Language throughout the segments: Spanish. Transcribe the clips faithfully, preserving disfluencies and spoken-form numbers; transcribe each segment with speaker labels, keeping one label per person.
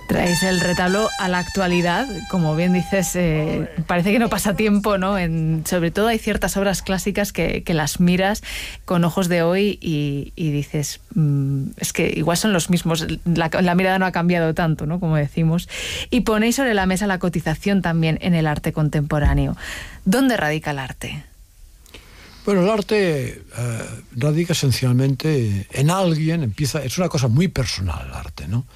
Speaker 1: Traéis el retablo a la actualidad, como bien dices, eh, parece que no pasa tiempo, ¿no? En, sobre todo hay ciertas obras clásicas que, que las miras con ojos de hoy y, y dices, mmm, es que igual son los mismos, la, la mirada no ha cambiado tanto, ¿no? Como decimos. Y ponéis sobre la mesa la cotización también en el arte contemporáneo. ¿Dónde radica el arte?
Speaker 2: Bueno, el arte eh, radica esencialmente en alguien, empieza, es una cosa muy personal el arte, ¿no?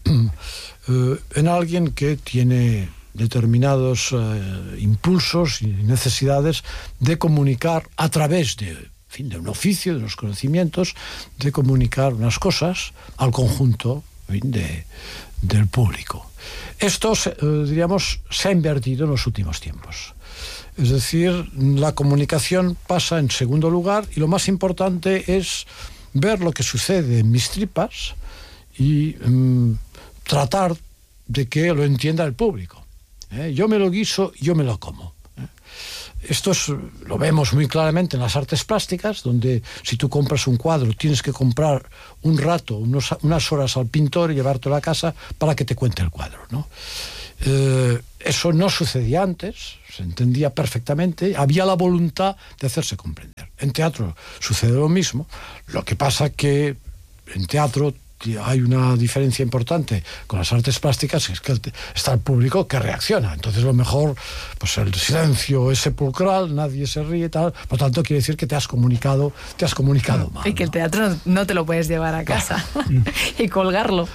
Speaker 2: Uh, en alguien que tiene determinados uh, impulsos y necesidades de comunicar a través de, en fin, de un oficio, de unos conocimientos, de comunicar unas cosas al conjunto, en fin, de, del público. Esto, uh, diríamos, se ha invertido en los últimos tiempos. Es decir, la comunicación pasa en segundo lugar y lo más importante es ver lo que sucede en mis tripas y um, tratar de que lo entienda el público. ¿Eh? Yo me lo guiso, yo me lo como. ¿Eh? Esto es, lo vemos muy claramente en las artes plásticas, donde si tú compras un cuadro tienes que comprar un rato, unos, unas horas al pintor y llevártelo a casa para que te cuente el cuadro, ¿no? Eh, eso no sucedía antes, se entendía perfectamente, había la voluntad de hacerse comprender. En teatro sucede lo mismo, lo que pasa que en teatro hay una diferencia importante con las artes plásticas, es que está el público que reacciona. Entonces, lo mejor, pues el silencio es sepulcral, nadie se ríe y tal. Por tanto, quiere decir que te has comunicado, te has comunicado mal.
Speaker 1: Y que el teatro no te lo puedes llevar a casa y colgarlo.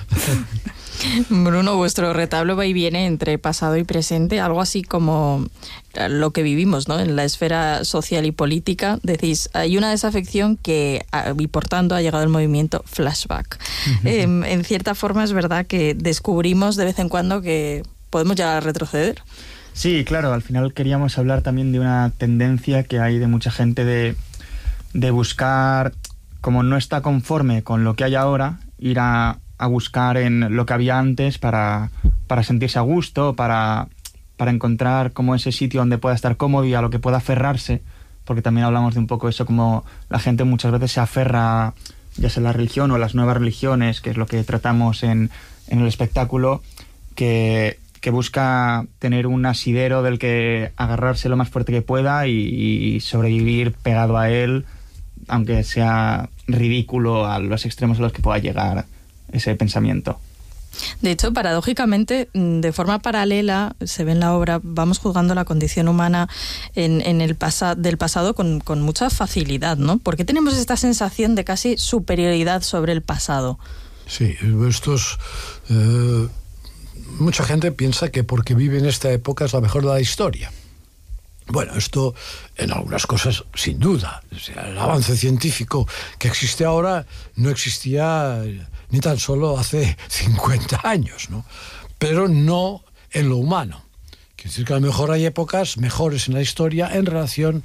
Speaker 3: Bruno, vuestro retablo va y viene entre pasado y presente, algo así como lo que vivimos, ¿no? En la esfera social y política. Decís, hay una desafección que, y por tanto, ha llegado el movimiento flashback. Uh-huh. Eh, en cierta forma es verdad que descubrimos de vez en cuando que podemos llegar a retroceder.
Speaker 4: Sí, claro, al final queríamos hablar también de una tendencia que hay de mucha gente de, de buscar, como no está conforme con lo que hay ahora, ir a a buscar en lo que había antes para, para sentirse a gusto, para, para encontrar como ese sitio donde pueda estar cómodo y a lo que pueda aferrarse, porque también hablamos de un poco eso, como la gente muchas veces se aferra, ya sea la religión o las nuevas religiones, que es lo que tratamos en, en el espectáculo, que, que busca tener un asidero del que agarrarse lo más fuerte que pueda y, y sobrevivir pegado a él, aunque sea ridículo a los extremos a los que pueda llegar ese pensamiento.
Speaker 3: De hecho, paradójicamente, de forma paralela, se ve en la obra, vamos juzgando la condición humana en, en el pasa, del pasado con, con mucha facilidad, ¿no? ¿Por qué tenemos esta sensación de casi superioridad sobre el pasado?
Speaker 2: Sí, esto es... Eh, mucha gente piensa que porque vive en esta época es la mejor de la historia. Bueno, esto en algunas cosas sin duda. O sea, el avance científico que existe ahora no existía ni tan solo hace cincuenta años, ¿no? Pero no en lo humano. Quiere decir que a lo mejor hay épocas mejores en la historia en relación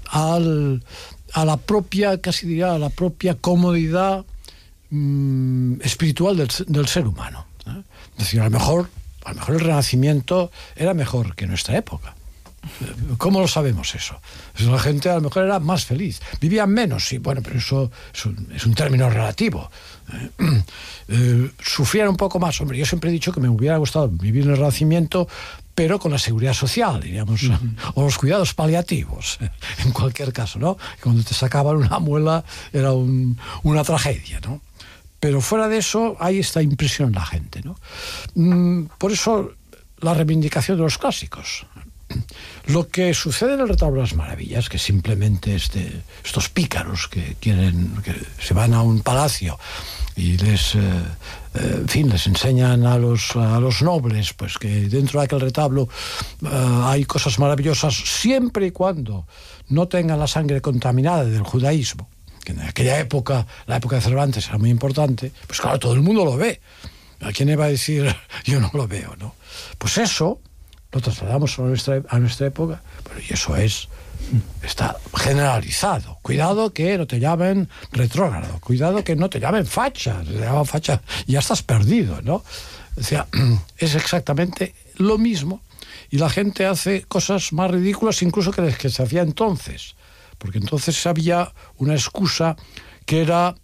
Speaker 2: al, a la propia, casi diría, a la propia comodidad mmm, espiritual del, del ser humano, ¿eh? Es decir, a lo mejor, a lo mejor el Renacimiento era mejor que nuestra época. ¿Cómo lo sabemos eso? La gente a lo mejor era más feliz, vivían menos, sí, bueno, pero eso es un, es un término relativo. Eh, eh, sufrían un poco más. Hombre, yo siempre he dicho que me hubiera gustado vivir en el Renacimiento, pero con la seguridad social, diríamos, uh-huh. o los cuidados paliativos, en cualquier caso, ¿no? Cuando te sacaban una muela era un, una tragedia, ¿no? Pero fuera de eso hay esta impresión en la gente, ¿no? Mm, por eso la reivindicación de los clásicos. Lo que sucede en el retablo de las maravillas, que simplemente este, estos pícaros que quieren, que se van a un palacio y les, eh, eh, en fin, les enseñan a los, a los nobles, pues que dentro de aquel retablo eh, hay cosas maravillosas, siempre y cuando no tengan la sangre contaminada del judaísmo, que en aquella época, la época de Cervantes, era muy importante. Pues claro, todo el mundo lo ve. ¿A quién le va a decir yo no lo veo, no? Pues eso lo trasladamos a nuestra, a nuestra época, pero y eso es, está generalizado. Cuidado que no te llamen retrógrado, cuidado que no te llamen facha, te llaman facha y ya estás perdido, ¿no? O sea, es exactamente lo mismo y la gente hace cosas más ridículas incluso que las que se hacía entonces, porque entonces había una excusa que era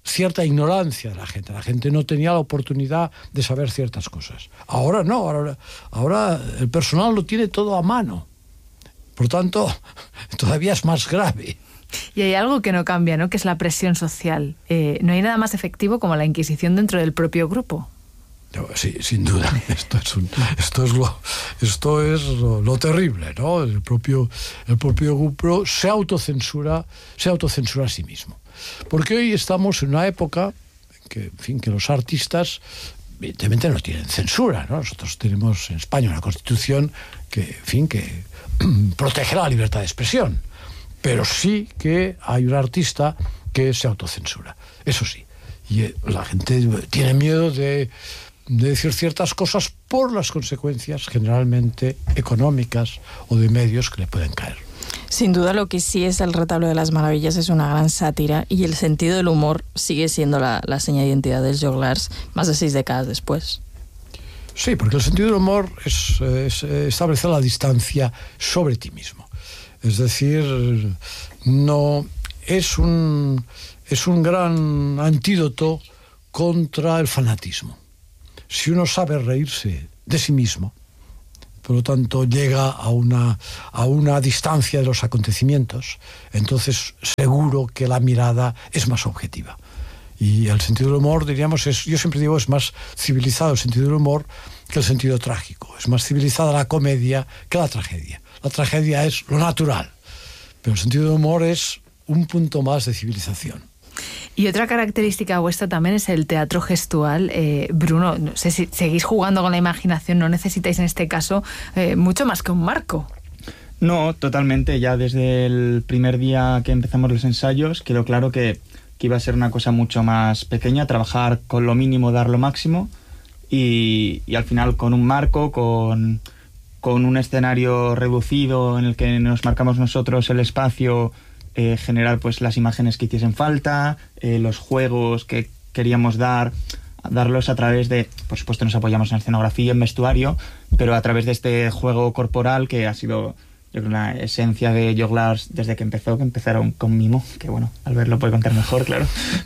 Speaker 2: cierta ignorancia de la gente. La gente no tenía la oportunidad de saber ciertas cosas. Ahora no, ahora, ahora el personal lo tiene todo a mano. Por tanto, todavía es más grave.
Speaker 1: Y hay algo que no cambia, ¿no? Que es la presión social. Eh, no hay nada más efectivo como la Inquisición dentro del propio grupo.
Speaker 2: Sí, sin duda. Esto es, un, esto es, lo, esto es lo, lo terrible, ¿no? El propio, el propio grupo se autocensura, se autocensura a sí mismo. Porque hoy estamos en una época en que, en fin, que los artistas evidentemente no tienen censura, ¿no? Nosotros tenemos en España una Constitución que, en fin, que protege la libertad de expresión, pero sí que hay un artista que se autocensura, eso sí. Y la gente tiene miedo de de decir ciertas cosas por las consecuencias generalmente económicas o de medios que le pueden caer.
Speaker 3: Sin duda lo que sí es el Retablo de las Maravillas es una gran sátira y el sentido del humor sigue siendo la, la seña de identidad del Joglars más de seis décadas después.
Speaker 2: Sí, porque el sentido del humor es, es establecer la distancia sobre ti mismo. Es decir, no es un, es un gran antídoto contra el fanatismo. Si uno sabe reírse de sí mismo, por lo tanto llega a una, a una distancia de los acontecimientos, entonces seguro que la mirada es más objetiva. Y el sentido del humor, diríamos, es, yo siempre digo, es más civilizado el sentido del humor que el sentido trágico. Es más civilizada la comedia que la tragedia. La tragedia es lo natural, pero el sentido del humor es un punto más de civilización.
Speaker 1: Y otra característica vuestra también es el teatro gestual. Eh, Bruno, no sé si seguís jugando con la imaginación, no necesitáis en este caso eh, mucho más que un marco.
Speaker 4: No, totalmente. Ya desde el primer día que empezamos los ensayos quedó claro que, que iba a ser una cosa mucho más pequeña, trabajar con lo mínimo, dar lo máximo y, y al final con un marco, con, con un escenario reducido en el que nos marcamos nosotros el espacio, Eh, generar pues las imágenes que hiciesen falta, eh, los juegos que queríamos dar, darlos a través de, por supuesto nos apoyamos en escenografía, en vestuario, pero a través de este juego corporal que ha sido, yo creo, la esencia de Joglars desde que empezó, que empezaron con mimo, que bueno, Albert lo puede contar mejor, claro.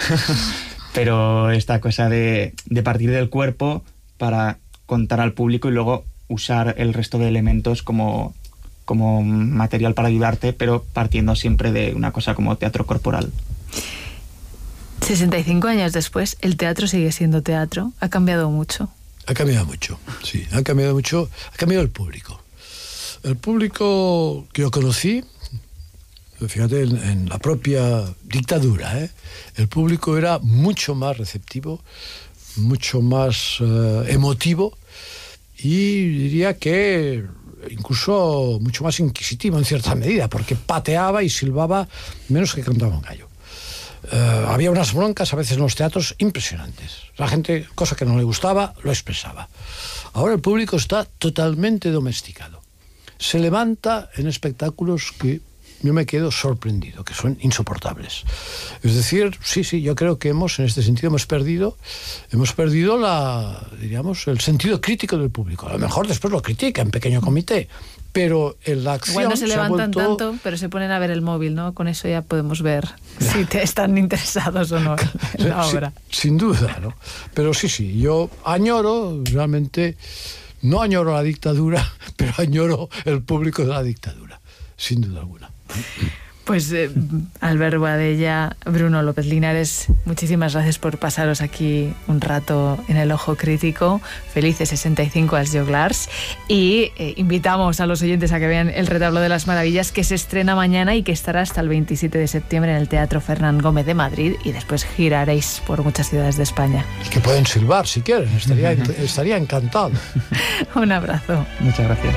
Speaker 4: Pero esta cosa de, de partir del cuerpo para contar al público y luego usar el resto de elementos como como material para ayudarte, pero partiendo siempre de una cosa como teatro corporal.
Speaker 1: sesenta y cinco años después, el teatro sigue siendo teatro. ¿Ha cambiado mucho?
Speaker 2: Ha cambiado mucho, sí. Ha cambiado mucho. Ha cambiado el público. El público que yo conocí, fíjate, en, en la propia dictadura, ¿eh? El público era mucho más receptivo, mucho más uh, emotivo y diría que incluso mucho más inquisitivo en cierta medida, porque pateaba y silbaba menos que cantaba un gallo. Uh, había unas broncas a veces en los teatros impresionantes. La gente, cosa que no le gustaba, lo expresaba. Ahora el público está totalmente domesticado. Se levanta en espectáculos que yo me quedo sorprendido, que son insoportables. Es decir, sí, sí, yo creo que hemos, en este sentido, hemos perdido, hemos perdido la, diríamos, el sentido crítico del público. A lo mejor después lo critica en pequeño comité, pero en la acción
Speaker 1: Igual no se,
Speaker 2: se
Speaker 1: levantan
Speaker 2: vuelto...
Speaker 1: tanto, pero se ponen a ver el móvil, ¿no? Con eso ya podemos ver si te están interesados o no en la obra.
Speaker 2: Sí, sin duda, ¿no? Pero sí, sí, yo añoro realmente, no añoro la dictadura, pero añoro el público de la dictadura, sin duda alguna.
Speaker 1: Pues eh, Albert Boadella, Bruno López Linares, muchísimas gracias por pasaros aquí un rato en el Ojo Crítico. Felices sesenta y cinco als Joglars. Y eh, invitamos a los oyentes a que vean El Retablo de las Maravillas, que se estrena mañana y que estará hasta el veintisiete de septiembre en el Teatro Fernán Gómez de Madrid, y después giraréis por muchas ciudades de España.
Speaker 2: Que pueden silbar si quieren, estaría, estaría encantado.
Speaker 1: Un abrazo.
Speaker 4: Muchas gracias.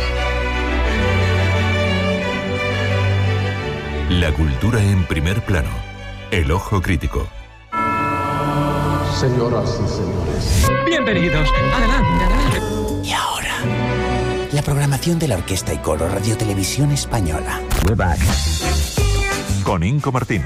Speaker 5: La cultura en primer plano. El Ojo Crítico.
Speaker 6: Señoras y señores.
Speaker 7: Bienvenidos. Adelante, adelante.
Speaker 8: Y ahora, la programación de la Orquesta y Coro Radio Televisión Española.
Speaker 5: We're back. Con Inco Martín.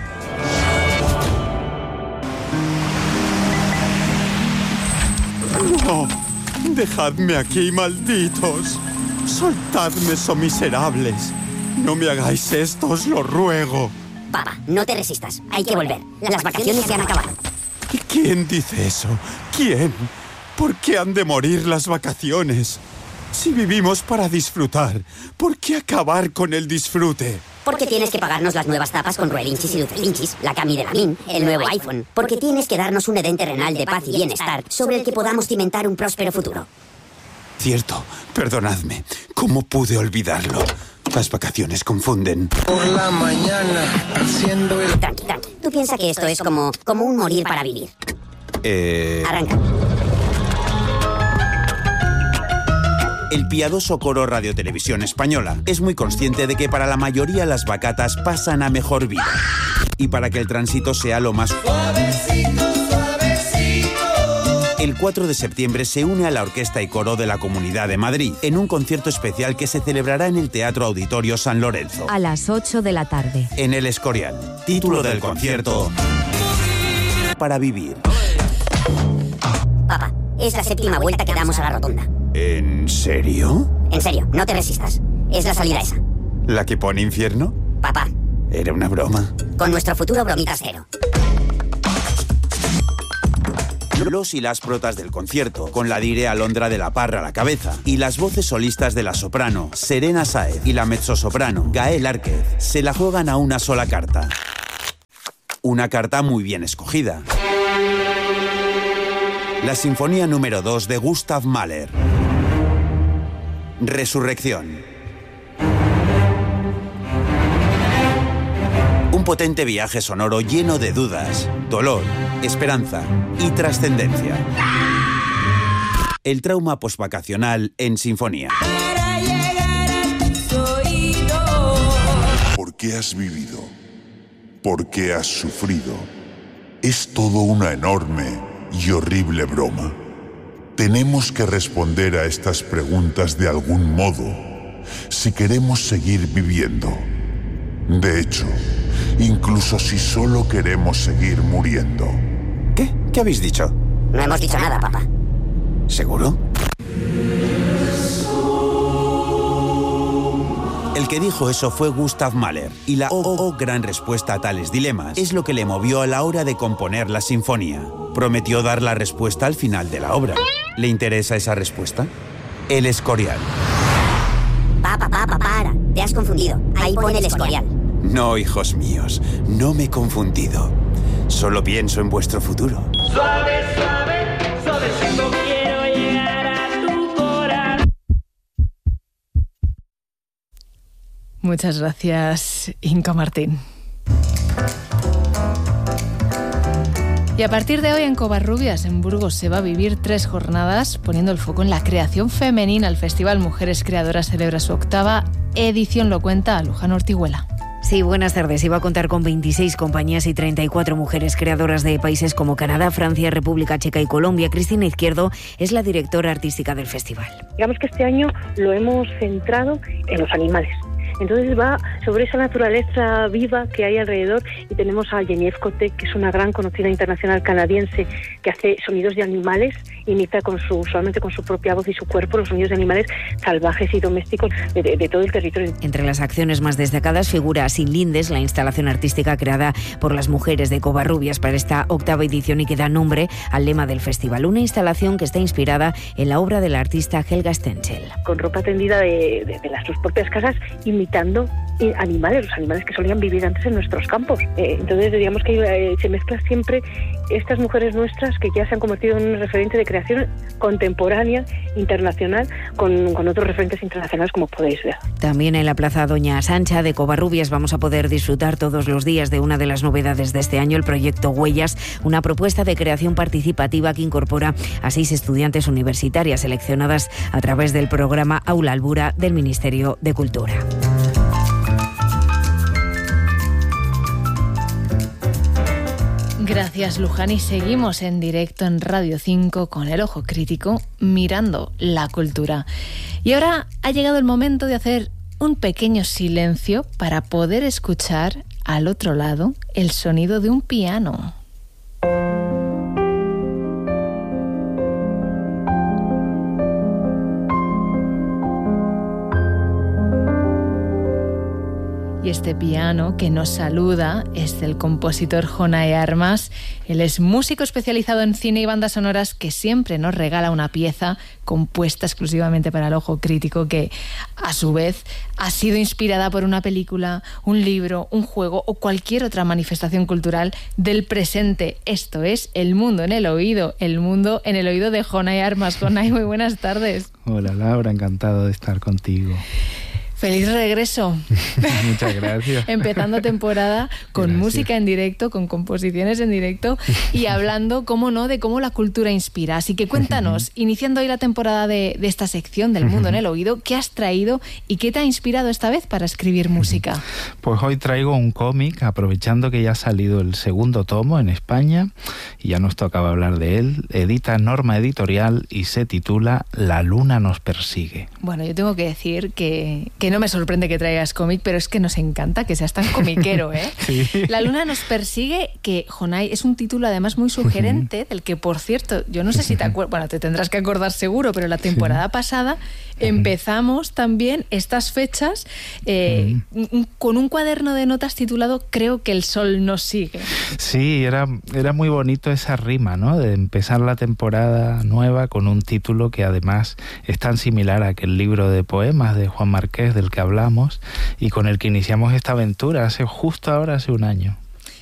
Speaker 9: ¡No! ¡Dejadme aquí, malditos! ¡Soltadme, so miserables! ¡No me hagáis esto, os lo ruego!
Speaker 10: Papá, no te resistas. Hay que volver. Las vacaciones se han acabado.
Speaker 9: ¿Quién dice eso? ¿Quién? ¿Por qué han de morir las vacaciones? Si vivimos para disfrutar, ¿por qué acabar con el disfrute?
Speaker 6: Porque tienes que pagarnos las nuevas tapas con Ruelinchis y Lucelinchis, la Cami de Lamin, el nuevo iPhone. Porque tienes que darnos un edén terrenal de paz y bienestar sobre el que podamos cimentar un próspero futuro.
Speaker 9: Cierto, perdonadme. ¿Cómo pude olvidarlo? Las vacaciones confunden.
Speaker 10: Por la mañana, haciendo el...
Speaker 6: Tranqui, tranqui. Tú piensas que esto es como, como un morir para vivir.
Speaker 9: Eh...
Speaker 6: Arranca.
Speaker 11: El piadoso coro Radiotelevisión Española es muy consciente de que para la mayoría las vacatas pasan a mejor vida. Y para que el tránsito sea lo más...
Speaker 10: Suavecito, suavecito.
Speaker 11: El cuatro de septiembre se une a la Orquesta y Coro de la Comunidad de Madrid en un concierto especial que se celebrará en el Teatro Auditorio San Lorenzo.
Speaker 12: A las ocho de la tarde.
Speaker 11: En El Escorial. Título del concierto: Para vivir.
Speaker 6: Papá, es la séptima vuelta que damos a la rotonda.
Speaker 9: ¿En serio?
Speaker 6: En serio, no te resistas. Es la salida esa.
Speaker 9: ¿La que pone infierno?
Speaker 6: Papá.
Speaker 9: Era una broma.
Speaker 6: Con nuestro futuro bromitas cero.
Speaker 11: Los y las protas del concierto, con la dire Alondra de la Parra a la cabeza, y las voces solistas de la soprano Serena Sáez y la mezzosoprano Gael Árquez, se la juegan a una sola carta. Una carta muy bien escogida. La Sinfonía número dos de Gustav Mahler. Resurrección. Un potente viaje sonoro lleno de dudas, dolor, esperanza y trascendencia. El trauma posvacacional en sinfonía.
Speaker 13: ¿Por qué has vivido? ¿Por qué has sufrido? Es todo una enorme y horrible broma. Tenemos que responder a estas preguntas de algún modo si queremos seguir viviendo. De hecho, incluso si solo queremos seguir muriendo.
Speaker 11: ¿Qué? ¿Qué habéis dicho?
Speaker 6: No hemos dicho nada, papá.
Speaker 11: ¿Seguro? El que dijo eso fue Gustav Mahler, y la oh, oh, gran respuesta a tales dilemas es lo que le movió a la hora de componer la sinfonía. Prometió dar la respuesta al final de la obra. ¿Le interesa esa respuesta? El Escorial.
Speaker 6: Papá, papá, para. Te has confundido. Ahí pone el Escorial.
Speaker 9: No, hijos míos, no me he confundido. Solo pienso en vuestro futuro.
Speaker 10: Suave, suave, suavecito, quiero llegar a tu corazón.
Speaker 1: Muchas gracias, Inca Martín. Y a partir de hoy en Covarrubias, en Burgos, se va a vivir tres jornadas poniendo el foco en la creación femenina. El Festival Mujeres Creadoras celebra su octava edición, lo cuenta Luján Ortiguela.
Speaker 12: Sí, buenas tardes. Iba a contar con veintiséis compañías y treinta y cuatro mujeres creadoras de países como Canadá, Francia, República Checa y Colombia. Cristina Izquierdo es la directora artística del festival.
Speaker 14: Digamos que este año lo hemos centrado en los animales. Entonces va sobre esa naturaleza viva que hay alrededor, y tenemos a Genevieve Cote, que es una gran conocida internacional canadiense que hace sonidos de animales, imita con su, solamente con su propia voz y su cuerpo los sonidos de animales salvajes y domésticos de, de, de todo el territorio.
Speaker 12: Entre las acciones más destacadas figura Sin Lindes, la instalación artística creada por las mujeres de Covarrubias para esta octava edición y que da nombre al lema del festival. Una instalación que está inspirada en la obra de la artista Helga Stenzel.
Speaker 14: Con ropa tendida de, de, de las sus propias casas, imitando animales, los animales que solían vivir antes en nuestros campos. Eh, entonces digamos que eh, se mezcla siempre estas mujeres nuestras que ya se han convertido en un referente de creación contemporánea, internacional, con, con otros referentes internacionales, como podéis ver.
Speaker 12: También en la Plaza Doña Sancha de Covarrubias vamos a poder disfrutar todos los días de una de las novedades de este año, el proyecto Huellas, una propuesta de creación participativa que incorpora a seis estudiantes universitarias seleccionadas a través del programa Aula Albura del Ministerio de Cultura.
Speaker 1: Gracias, Luján, y seguimos en directo en Radio cinco con El Ojo Crítico, mirando la cultura. Y ahora ha llegado el momento de hacer un pequeño silencio para poder escuchar al otro lado el sonido de un piano. Y este piano que nos saluda es del compositor Jonay Armas. Él es músico especializado en cine y bandas sonoras que siempre nos regala una pieza compuesta exclusivamente para el ojo crítico que, a su vez, ha sido inspirada por una película, un libro, un juego o cualquier otra manifestación cultural del presente. Esto es El Mundo en el Oído, el mundo en el oído de Jonay Armas. Jonay, muy buenas tardes.
Speaker 15: Hola Laura, encantado de estar contigo.
Speaker 1: ¡Feliz regreso!
Speaker 15: Muchas gracias.
Speaker 1: Empezando temporada con
Speaker 15: Gracias.
Speaker 1: música en directo, con composiciones en directo y hablando, cómo no, de cómo la cultura inspira. Así que cuéntanos, iniciando hoy la temporada de, de esta sección del Mundo en el Oído, ¿qué has traído y qué te ha inspirado esta vez para escribir música?
Speaker 15: Pues hoy traigo un cómic, aprovechando que ya ha salido el segundo tomo en España, y ya nos tocaba hablar de él. Edita Norma Editorial y se titula La Luna nos persigue.
Speaker 1: Bueno, yo tengo que decir que, que no me sorprende que traigas cómic, pero es que nos encanta que seas tan comiquero, ¿eh?
Speaker 15: Sí.
Speaker 1: La Luna nos persigue, que, Jonay, es un título además muy sugerente, del que, por cierto, yo no sé si te acuerdas, bueno, te tendrás que acordar seguro, pero la temporada sí. pasada empezamos también estas fechas eh, uh-huh. con un cuaderno de notas titulado Creo que el sol nos sigue.
Speaker 15: Sí, era, era muy bonito esa rima, ¿no? De empezar la temporada nueva con un título que además es tan similar a aquel libro de poemas de Juan Marqués del que hablamos y con el que iniciamos esta aventura hace justo ahora, hace un año.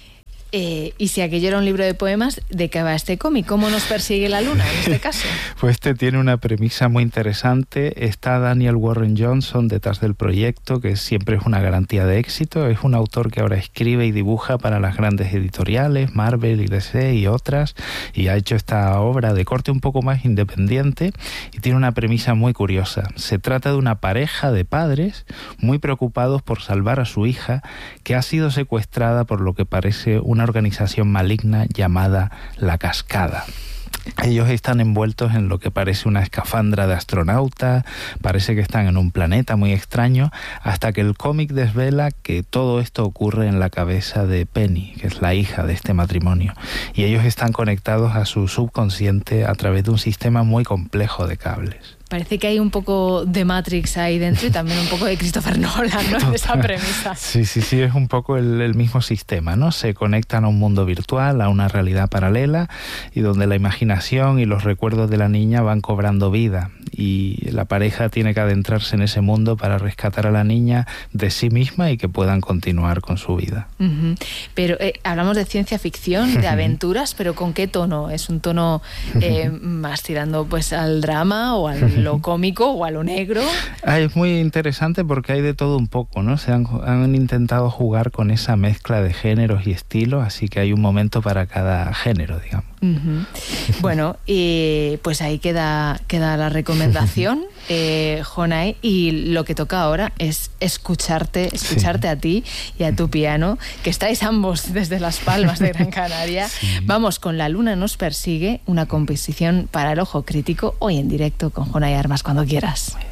Speaker 1: Eh, y si aquello era un libro de poemas, ¿de qué va este cómic? ¿Cómo nos persigue la luna en este caso?
Speaker 15: Pues este tiene una premisa muy interesante. Está Daniel Warren Johnson detrás del proyecto, que siempre es una garantía de éxito. Es un autor que ahora escribe y dibuja para las grandes editoriales, Marvel y D C y otras, y ha hecho esta obra de corte un poco más independiente y tiene una premisa muy curiosa. Se trata de una pareja de padres muy preocupados por salvar a su hija, que ha sido secuestrada por lo que parece una una organización maligna llamada La Cascada. Ellos están envueltos en lo que parece una escafandra de astronauta, parece que están en un planeta muy extraño, hasta que el cómic desvela que todo esto ocurre en la cabeza de Penny, que es la hija de este matrimonio, y ellos están conectados a su subconsciente a través de un sistema muy complejo de cables.
Speaker 1: Parece que hay un poco de Matrix ahí dentro y también un poco de Christopher Nolan, ¿no? En esa premisa.
Speaker 15: Sí, sí, sí, es un poco el, el mismo sistema, ¿no? Se conectan a un mundo virtual, a una realidad paralela, y donde la imaginación y los recuerdos de la niña van cobrando vida. Y la pareja tiene que adentrarse en ese mundo para rescatar a la niña de sí misma y que puedan continuar con su vida.
Speaker 1: Uh-huh. Pero eh, hablamos de ciencia ficción, de aventuras, pero ¿con qué tono? ¿Es un tono eh, más tirando pues al drama o al lo cómico o a lo negro?
Speaker 15: Ah, es muy interesante porque hay de todo un poco, ¿no? Se han, han intentado jugar con esa mezcla de géneros y estilos, así que hay un momento para cada género, digamos.
Speaker 1: Uh-huh. Bueno, y pues ahí queda, queda la recomendación, eh, Jonay, y lo que toca ahora es escucharte, escucharte sí. a ti y a tu piano, que estáis ambos desde Las Palmas de Gran Canaria. Sí. Vamos con La Luna nos persigue, una composición para el ojo crítico, hoy en directo con Jonay Armas, cuando quieras.